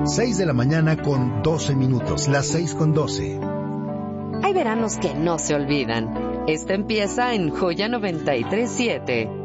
6 de la mañana con 12 minutos, las 6 con 12. Hay veranos que no se olvidan. Este empieza en Joya 93.7.